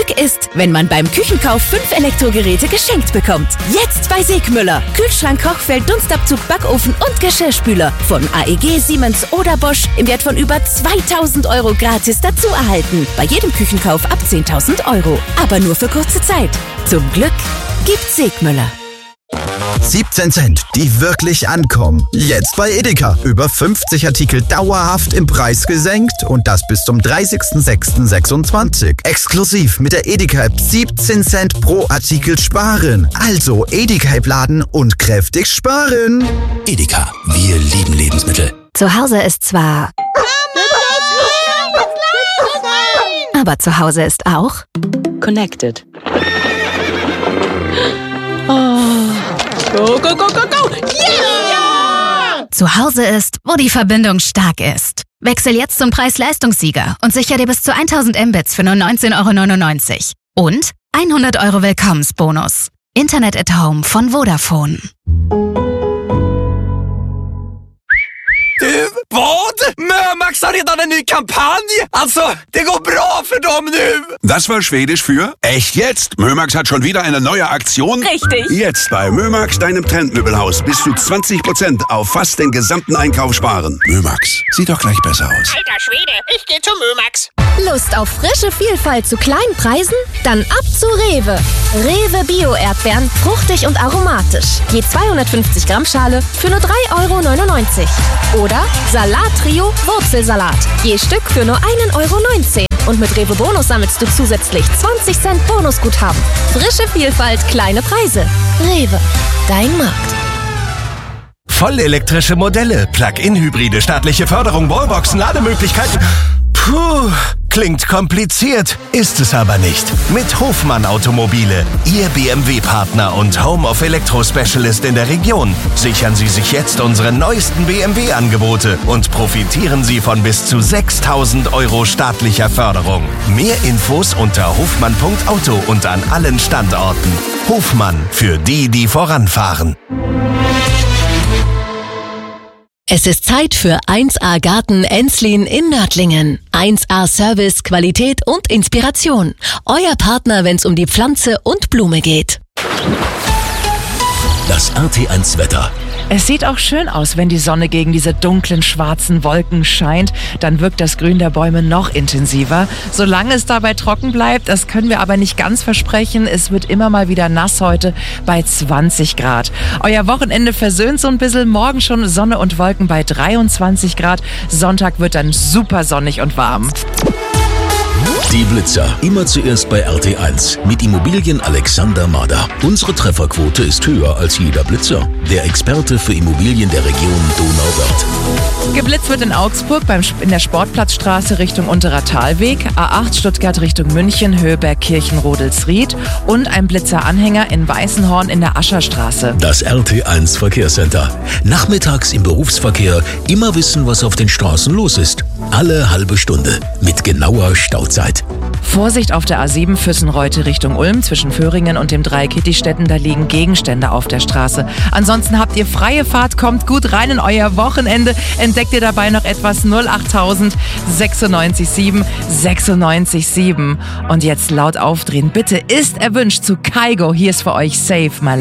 Glück ist, wenn man beim Küchenkauf 5 Elektrogeräte geschenkt bekommt. Jetzt bei Segmüller. Kühlschrank, Kochfeld, Dunstabzug, Backofen und Geschirrspüler von AEG, Siemens oder Bosch im Wert von über 2.000 € gratis dazu erhalten. Bei jedem Küchenkauf ab 10.000 €. Aber nur für kurze Zeit. Zum Glück gibt's Segmüller. 17 Cent, die wirklich ankommen. Jetzt bei Edeka. Über 50 Artikel dauerhaft im Preis gesenkt und das bis zum 30.06.26. Exklusiv mit der Edeka-App 17 Cent pro Artikel sparen. Also Edeka-App laden und kräftig sparen. Edeka, wir lieben Lebensmittel. Zu Hause ist zwar... Aber zu Hause ist auch... Connected. Oh. Go, go, go, go, go! Yeah! Zu Hause ist, wo die Verbindung stark ist. Wechsel jetzt zum Preis-Leistungssieger und sichere dir bis zu 1000 Mbits für nur 19,99 €. Und 100 € Willkommensbonus. Internet at Home von Vodafone. Du, vad? Mömax har redan en ny kampanj! Alltså, det går bra för dem nu! Das war Schwedisch für echt jetzt. Mömax hat schon wieder eine neue Aktion. Richtig. Jetzt bei Mömax, deinem Trendmöbelhaus, bis zu 20% auf fast den gesamten Einkauf sparen. Mömax, sieht doch gleich besser aus. Alter Schwede, ich geh zu Mömax. Lust auf frische Vielfalt zu kleinen Preisen? Dann ab zu Rewe. Rewe Bio-Erdbeeren, fruchtig und aromatisch. Je 250 Gramm Schale für nur 3,99 €. Oder Salat-Trio Wurzelsalat. Je Stück für nur 1,19 €. Und mit Rewe Bonus sammelst du zusätzlich 20 Cent Bonusguthaben. Frische Vielfalt, kleine Preise. Rewe, dein Markt. Vollelektrische Modelle, Plug-in-Hybride, staatliche Förderung, Wallboxen, Lademöglichkeiten. Puh, klingt kompliziert, ist es aber nicht. Mit Hofmann Automobile, Ihr BMW-Partner und Home of Electro Specialist in der Region. Sichern Sie sich jetzt unsere neuesten BMW-Angebote und profitieren Sie von bis zu 6.000 € staatlicher Förderung. Mehr Infos unter hofmann.auto und an allen Standorten. Hofmann, für die, die voranfahren. Es ist Zeit für 1A Garten Enslin in Nördlingen. 1A Service, Qualität und Inspiration. Euer Partner, wenn's um die Pflanze und Blume geht. Das RT1 Wetter. Es sieht auch schön aus, wenn die Sonne gegen diese dunklen, schwarzen Wolken scheint. Dann wirkt das Grün der Bäume noch intensiver. Solange es dabei trocken bleibt, das können wir aber nicht ganz versprechen. Es wird immer mal wieder nass heute bei 20 Grad. Euer Wochenende versöhnt so ein bisschen. Morgen schon Sonne und Wolken bei 23 Grad. Sonntag wird dann super sonnig und warm. Die Blitzer. Immer zuerst bei RT1 mit Immobilien Alexander Mader. Unsere Trefferquote ist höher als jeder Blitzer. Der Experte für Immobilien der Region Donauwörth. Geblitzt wird in Augsburg in der Sportplatzstraße Richtung Unterer Talweg, A8 Stuttgart Richtung München, Höheberg, Kirchen, Rodelsried und ein Blitzeranhänger in Weißenhorn in der Ascherstraße. Das RT1 Verkehrscenter. Nachmittags im Berufsverkehr immer wissen, was auf den Straßen los ist. Alle halbe Stunde mit genauer Stauzeit. Vorsicht auf der A7 Füssenreute Richtung Ulm zwischen Föhringen und dem Dreieck Hittistetten, da liegen Gegenstände auf der Straße. Ansonsten habt ihr freie Fahrt, kommt gut rein in euer Wochenende. Entdeckt ihr dabei noch etwas 08000 967 967. Und jetzt laut aufdrehen, bitte ist erwünscht zu Kaigo. Hier ist für euch Save My